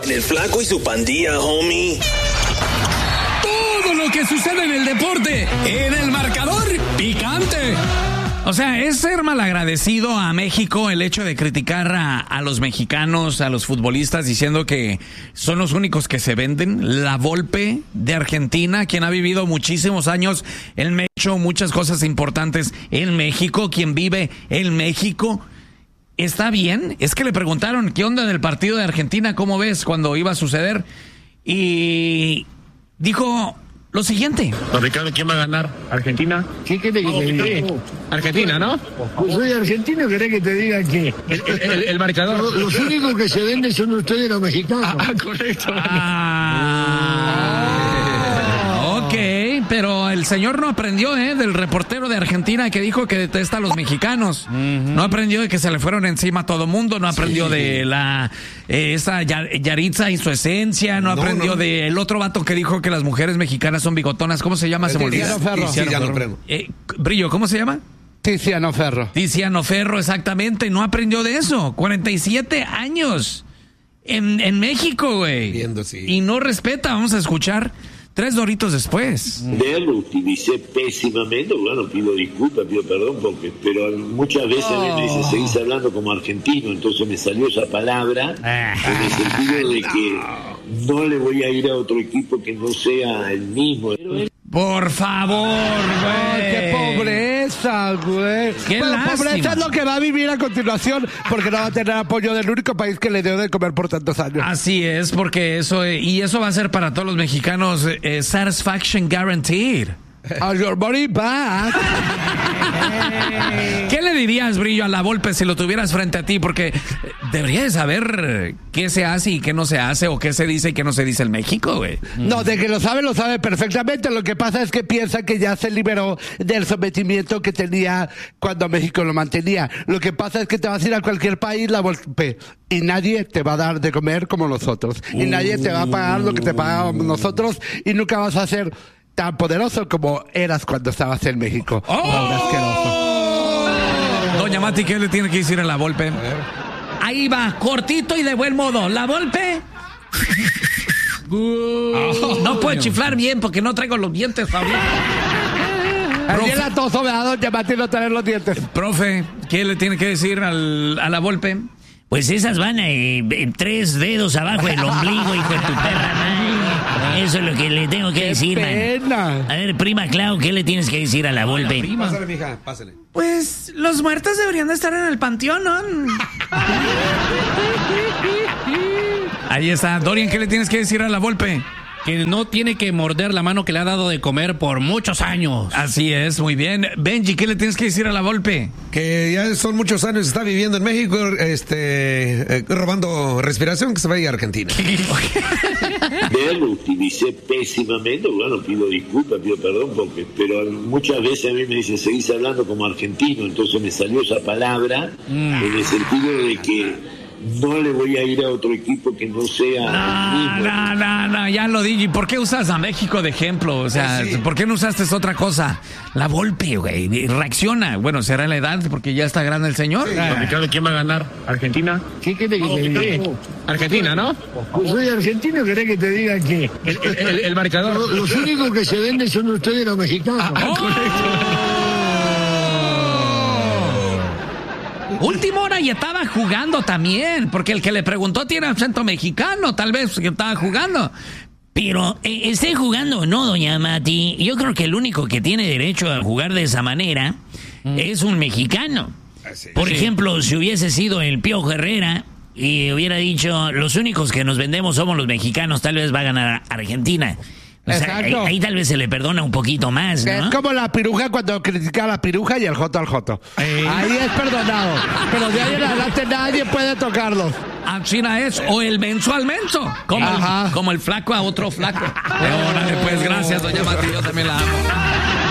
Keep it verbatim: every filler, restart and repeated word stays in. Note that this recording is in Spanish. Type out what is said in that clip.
Con el Flaco y su pandilla, homie. Todo lo que sucede en el deporte, en el marcador picante. O sea, es ser malagradecido a México el hecho de criticar a, a los mexicanos, a los futbolistas, diciendo que son los únicos que se venden. La Volpe de Argentina, quien ha vivido muchísimos años en México, muchas cosas importantes en México, quien vive en México. ¿Está bien? Es que le preguntaron qué onda del partido de Argentina, cómo ves cuando iba a suceder. Y dijo lo siguiente. Don Ricardo, ¿quién va a ganar? ¿Argentina? ¿Qué querés que te diga? Argentina, ¿no? Pues soy argentino, ¿querés que te diga que El, el, el marcador. los, los únicos que se venden son ustedes los mexicanos? Ah, correcto. Ah, ok, pero el señor no aprendió, ¿eh? Del reportero de Argentina que dijo que detesta a los mexicanos. Uh-huh. No aprendió de que se le fueron encima a todo mundo, no aprendió sí. de la eh, esa Yaritza y su esencia, no, no aprendió no. del otro vato que dijo que las mujeres mexicanas son bigotonas. ¿Cómo se llama? Se me olvida. Tiziano Ferro. Tiziano Ferro. Eh, Brillo, ¿cómo se llama? Tiziano Ferro. Tiziano Ferro, exactamente. No aprendió de eso. cuarenta y siete años en, en México, güey. Viendo, sí. Y no respeta. Vamos a escuchar tres doritos después. Lo utilicé pésimamente, bueno, pido disculpas, pido perdón, porque pero muchas veces oh. a mí me dice, seguís hablando como argentino, entonces me salió esa palabra en el sentido de que no le voy a ir a otro equipo que no sea el mismo. Por favor, güey. ¡Qué pobreza, güey! ¡Qué bueno, lástima! Pobreza es lo que va a vivir a continuación, porque no va a tener apoyo del único país que le dio de comer por tantos años. Así es, porque eso, y eso va a ser para todos los mexicanos, eh, satisfaction guaranteed. A your body back. ¿Qué le dirías, Brillo, a la Volpe si lo tuvieras frente a ti? Porque debería de saber qué se hace y qué no se hace, o qué se dice y qué no se dice en México, güey. No, de que lo sabe, lo sabe perfectamente. Lo que pasa es que piensa que ya se liberó del sometimiento que tenía cuando México lo mantenía. Lo que pasa es que te vas a ir a cualquier país, la Volpe, y nadie te va a dar de comer como nosotros. Y nadie te va a pagar lo que te pagábamos nosotros, y nunca vas a ser tan poderoso como eras cuando estabas en México. ¡Oh! Asqueroso. Doña Mati, ¿qué le tiene que decir a la Volpe? Ahí va, cortito y de buen modo. La Volpe. Oh, no puedo chiflar bien porque no traigo los dientes ahorita. Ayer la toso me ha dado Doña Mati no tener los dientes. Profe, ¿qué le tiene que decir al, a la Volpe? Pues esas van eh, tres dedos abajo del ombligo, hijo de tu perra madre. Eso es lo que le tengo que ¡Qué decir, pena! Man. A ver, prima Clau, ¿qué le tienes que decir a la Volpe? Pásale, mija, pásale. Pues los muertos deberían de estar en el panteón, ¿no? Ahí está. Dorian, ¿qué le tienes que decir a la Volpe? Que no tiene que morder la mano que le ha dado de comer por muchos años. Así es, muy bien. Benji, ¿qué le tienes que decir a la Volpe? Que ya son muchos años, está viviendo en México, este, eh, robando respiración, que se vaya a Argentina. Lo utilicé pésimamente, bueno, pido disculpas, pido perdón, porque pero muchas veces a mí me dicen, seguís hablando como argentino, entonces me salió esa palabra mm. en el sentido de que no le voy a ir a otro equipo que no sea no, el mismo. No, no, no, ya lo dije. ¿Por qué usas a México de ejemplo? O sea, sí. ¿por qué no usaste otra cosa? La Volpe, güey, reacciona. Bueno, será la edad, porque ya está grande el señor. Sí. Ah. Ricardo, ¿quién va a ganar? ¿Argentina? ¿Qué querés que te diga? Argentina, ¿no? Pues soy argentino, ¿querés que te diga que el, el, el, el marcador? Los, los únicos que se venden son ustedes los mexicanos. Ah, correcto. Última hora y estaba jugando también, porque el que le preguntó tiene acento mexicano, tal vez que estaba jugando. Pero eh, esté jugando o no, doña Mati, yo creo que el único que tiene derecho a jugar de esa manera mm. es un mexicano. Sí, Por sí. ejemplo, si hubiese sido el Piojo Herrera y hubiera dicho, los únicos que nos vendemos somos los mexicanos, tal vez va a ganar Argentina. O sea, ahí, ahí tal vez se le perdona un poquito más, ¿no? Es como la piruja cuando critica a la piruja y el joto al joto. Eh. Ahí es perdonado. Pero de ahí en adelante nadie puede tocarlos. China es, o el menso al menso. Como, el, como el flaco a otro flaco. Órale, pues gracias, doña Mati, yo también la amo.